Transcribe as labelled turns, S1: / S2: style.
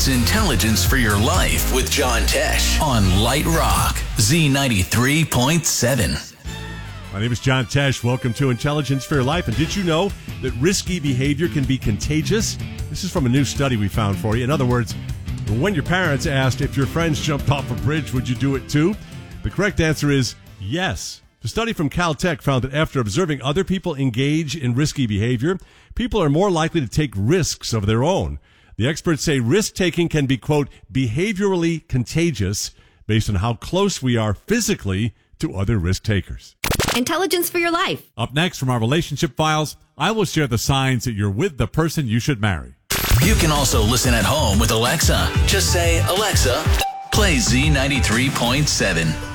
S1: It's Intelligence for Your Life with John Tesh on Light Rock, Z93.7.
S2: My name is John Tesh. Welcome to Intelligence for Your Life. And did you know that risky behavior can be contagious? This is from a new study we found for you. In other words, when your parents asked if your friends jumped off a bridge, would you do it too? The correct answer is yes. The study from Caltech found that after observing other people engage in risky behavior, people are more likely to take risks of their own. The experts say risk-taking can be, quote, behaviorally contagious based on how close we are physically to other risk-takers.
S3: Intelligence for Your Life.
S4: Up next from our relationship files, I will share the signs that you're with the person you should marry.
S1: You can also listen at home with Alexa. Just say, Alexa, play Z93.7.